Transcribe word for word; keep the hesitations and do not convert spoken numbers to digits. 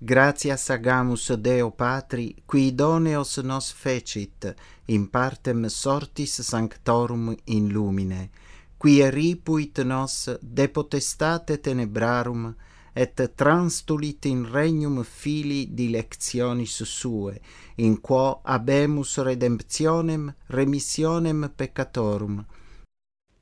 Gratias agamus Deo Patri, qui idoneos nos fecit, in partem sortis sanctorum in lumine, qui eripuit nos de potestate tenebrarum, et transtulit in regnum Filii dilectionis sue, in quo habemus redemptionem remissionem peccatorum,